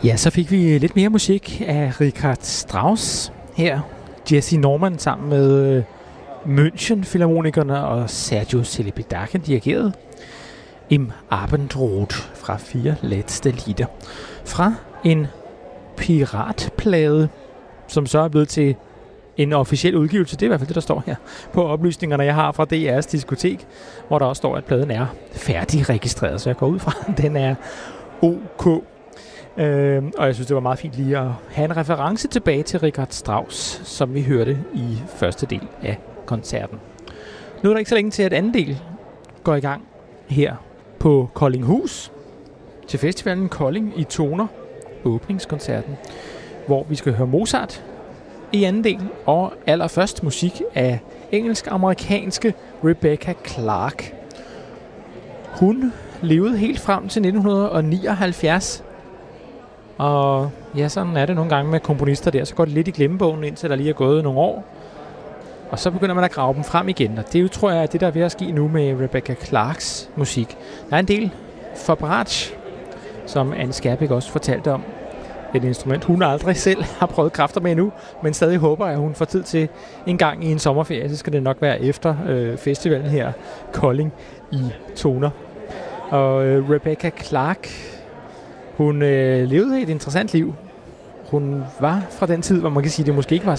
Ja, så fik vi lidt mere musik af Richard Strauss her. Jesse Norman sammen med München-filharmonikerne og Sergio Celibidache dirigeret. Im Abendrot fra 4 letzte Lieder. Fra en piratplade, som så er blevet til en officiel udgivelse. Det er i hvert fald det, der står her på oplysningerne, jeg har fra DR's diskotek, hvor der også står, at pladen er færdigregistreret, så jeg går ud fra, at den er OK. Og jeg synes, det var meget fint lige at have en reference tilbage til Richard Strauss, som vi hørte i første del af koncerten. Nu er der ikke så længe til, at anden del går i gang her på Koldinghus til festivalen Kolding i Toner, åbningskoncerten, hvor vi skal høre Mozart i anden del, og allerførst musik af engelsk-amerikanske Rebecca Clark. Hun levede helt frem til 1979, og ja, sådan er det nogle gange med komponister der, så går det lidt i glemmebogen, indtil der lige er gået nogle år, og så begynder man at grave dem frem igen, og det tror jeg er det, der er ved at ske nu med Rebecca Clarks musik. Der er en del Fabrage, som Anne Skærbæk også fortalte om, et instrument, hun aldrig selv har prøvet kræfter med endnu, men stadig håber, at hun får tid til en gang i en sommerferie. Så skal det nok være efter festivalen her, Kolding i Toner. Og Rebecca Clark, hun levede et interessant liv. Hun var fra den tid, hvor man kan sige, at det måske ikke var